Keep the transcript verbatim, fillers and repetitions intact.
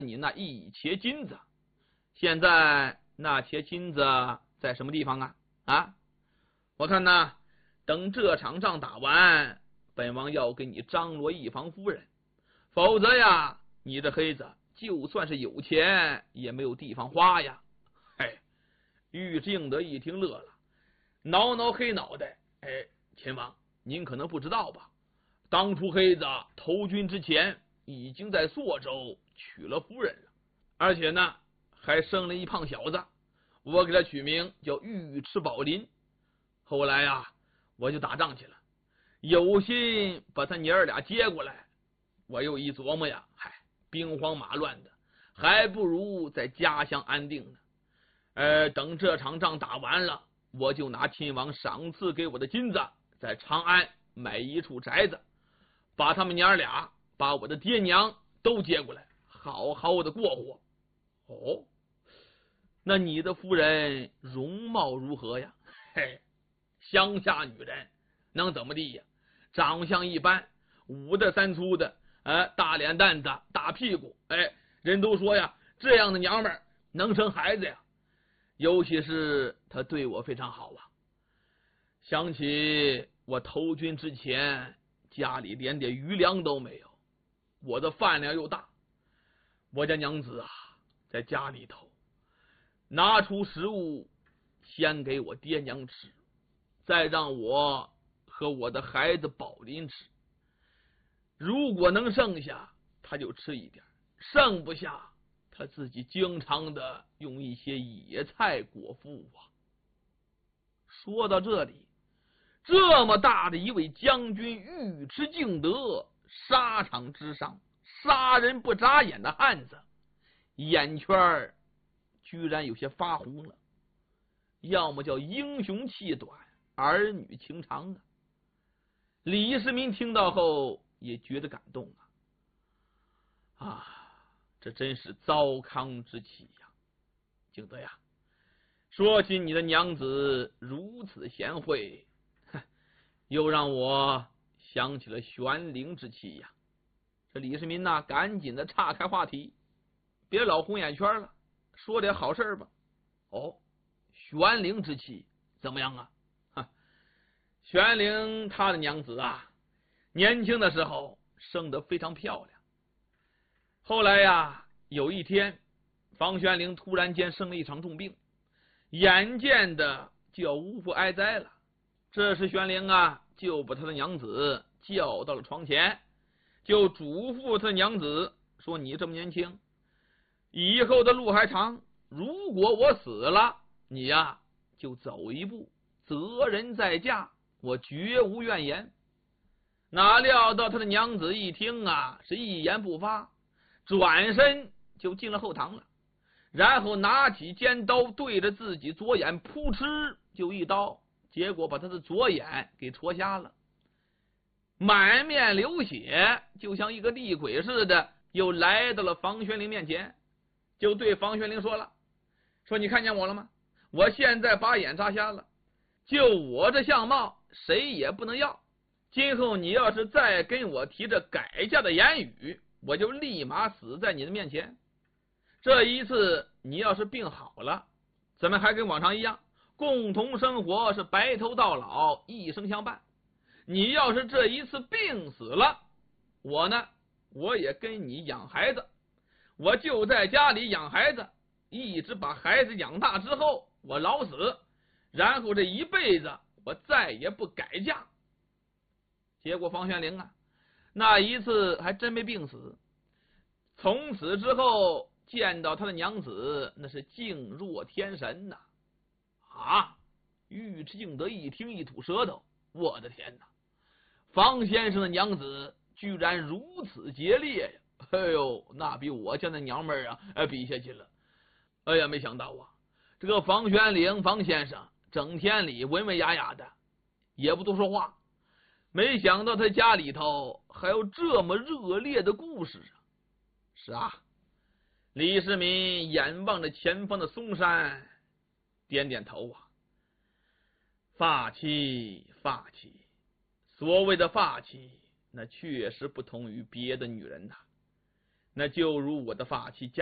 你那一切金子。现在那些金子在什么地方啊？啊，我看呐，等这场仗打完，本王要给你张罗一房夫人，否则呀，你这黑子就算是有钱，也没有地方花呀。哎，尉迟敬德一听乐了，挠挠黑脑袋，哎，秦王，您可能不知道吧？当初黑子投军之前，已经在朔州娶了夫人了，而且呢，还生了一胖小子，我给他取名叫尉迟宝林。后来呀、啊，我就打仗去了，有心把他娘儿俩接过来，我又一琢磨呀，嗨，兵荒马乱的，还不如在家乡安定呢。呃，等这场仗打完了，我就拿亲王赏赐给我的金子，在长安买一处宅子，把他们娘儿俩，把我的爹娘都接过来，好好的过活。哦，那你的夫人容貌如何呀？嘿，乡下女人能怎么地呀？长相一般，五的三粗的，哎，大脸蛋子，大屁股，哎，人都说呀，这样的娘们儿能生孩子呀。尤其是她对我非常好啊。想起我投军之前，家里连点余粮都没有，我的饭量又大，我家娘子啊，在家里头拿出食物先给我爹娘吃，再让我和我的孩子宝林吃。如果能剩下，他就吃一点；剩不下，他自己经常的用一些野菜果腹啊。说到这里，这么大的一位将军尉迟敬德，沙场之上杀人不眨眼的汉子，眼圈居然有些发红了，要么叫英雄气短，儿女情长啊。李世民听到后也觉得感动啊，啊，这真是糟糠之妻呀！敬德呀，说起你的娘子如此贤惠，又让我想起了玄灵之妻呀。这李世民呐，赶紧的岔开话题，别老红眼圈了，说点好事吧。哦，玄灵之妻怎么样啊？玄灵他的娘子啊，年轻的时候生得非常漂亮。后来呀，有一天，房玄龄突然间生了一场重病，眼见的就要无父哀哉了。这时玄龄啊，就把他的娘子叫到了床前，就嘱咐他的娘子说：“你这么年轻，以后的路还长，如果我死了，你呀就走一步，择人再嫁，我绝无怨言。”哪料到他的娘子一听啊，是一言不发，转身就进了后堂了，然后拿起尖刀对着自己左眼扑哧就一刀，结果把他的左眼给戳瞎了，满面流血，就像一个厉鬼似的，又来到了房玄龄面前，就对房玄龄说了：“说你看见我了吗？我现在把眼扎瞎了，就我这相貌，谁也不能要。今后你要是再跟我提着改嫁的言语，我就立马死在你的面前。这一次你要是病好了，咱们还跟往常一样，共同生活，是白头到老，一生相伴。你要是这一次病死了，我呢，我也跟你养孩子，我就在家里养孩子，一直把孩子养大之后，我老死，然后这一辈子我再也不改嫁。”结果房玄龄啊，那一次还真没病死。从此之后见到他的娘子，那是静若天神呐、啊！啊，尉迟敬德一听一吐舌头，我的天哪！房先生的娘子居然如此洁烈呀！哎呦，那比我家的娘们儿啊，呃，比下去了。哎呀，没想到啊，这个房玄龄房先生整天里文文雅雅的，也不多说话。没想到他家里头还有这么热烈的故事啊！是啊，李世民眼望着前方的嵩山，点点头啊。发妻，发妻，所谓的发妻，那确实不同于别的女人呐、啊。 那就如我的发妻